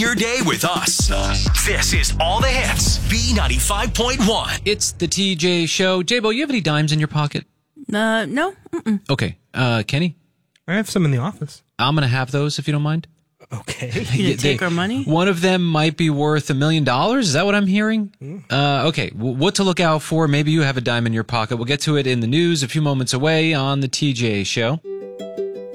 Your day with us. This is All the Hits, B95.1. It's the TJ Show. J-Bo, you have any dimes in your pocket? No. Mm-mm. Okay. Kenny? I have some in the office. I'm going to have those if you don't mind. Okay. You take our money? One of them might be worth $1 million. Is that what I'm hearing? Okay. What to look out for? Maybe you have a dime in your pocket. We'll get to it in the news a few moments away on the TJ Show.